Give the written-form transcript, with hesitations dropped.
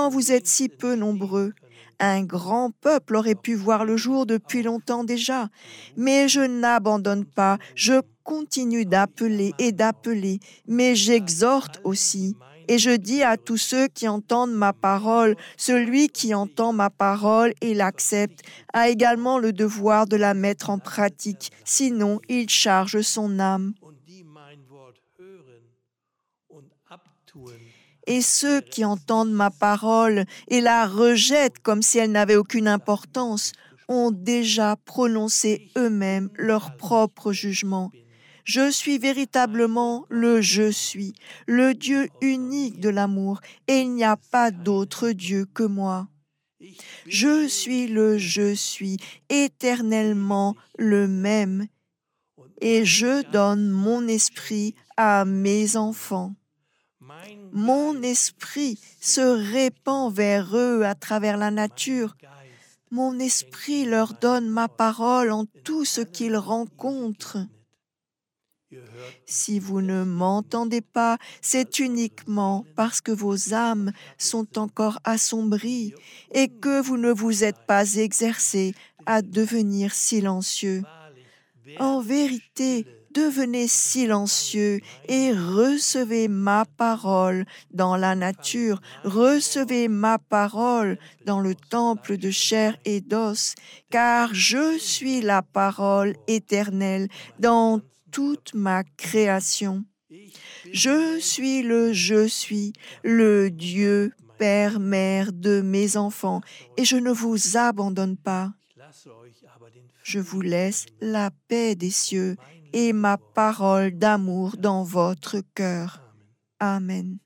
pourtant vous êtes si peu nombreux. Un grand peuple aurait pu voir le jour depuis longtemps déjà. Mais je n'abandonne pas, je continue d'appeler et d'appeler, mais j'exhorte aussi. Et je dis à tous ceux qui entendent ma parole, celui qui entend ma parole et l'accepte a également le devoir de la mettre en pratique, sinon il charge son âme. Et ceux qui entendent ma parole et la rejettent comme si elle n'avait aucune importance ont déjà prononcé eux-mêmes leur propre jugement. Je suis véritablement le Je suis, le Dieu unique de l'amour, et il n'y a pas d'autre Dieu que moi. Je suis le Je suis, éternellement le même, et je donne mon esprit à mes enfants. Mon esprit se répand vers eux à travers la nature. Mon esprit leur donne ma parole en tout ce qu'ils rencontrent. Si vous ne m'entendez pas, c'est uniquement parce que vos âmes sont encore assombries et que vous ne vous êtes pas exercés à devenir silencieux. En vérité, devenez silencieux et recevez ma parole dans la nature, recevez ma parole dans le temple de chair et d'os, car je suis la parole éternelle dans toute ma création. Je suis le Dieu, Père, Mère de mes enfants, et je ne vous abandonne pas. Je vous laisse la paix des cieux et ma parole d'amour dans votre cœur. Amen.